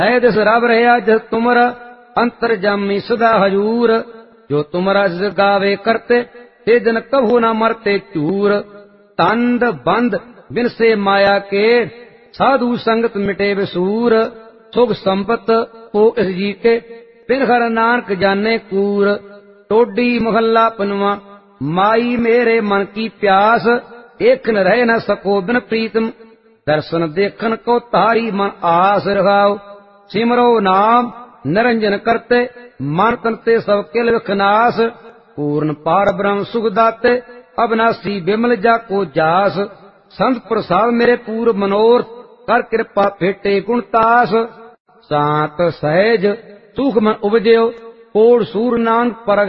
है दिस रब रहा जस तुमरा अंतर जामी सदा हजूर। जो तुमरा जिस गावे करते ते जन कभू न मरते चूर। तंद बंद बिन से माया के साधु संगत मिटे विसूर। सुख संपत हो इस जी के बिन हर नानक जाने कूर। टोडी मोहल्ला पनवा माई मेरे मन की प्यास। एक न रह न सको बिन प्रीतम दर्शन देखन को तारी मन आस रखाओ। सिमरो नाम निरंजन करते मन तनते सब किल विखनाश। पूर्ण पार ब्रह्म सुख दाते अविनाशी बिमल जाको जास। संत प्रसाद मेरे पूर्व मनोरथ कर कृपा भेटे गुणतास। शांत सहज सुख मन उपजयो कोड़ सूर नानक परग